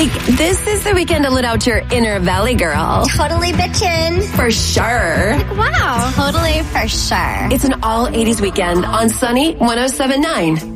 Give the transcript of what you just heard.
Like, this is the weekend to let out your inner Valley girl. Totally bitchin'. For sure. Wow. Totally for sure. It's an all 80s weekend on Sunny 107.9.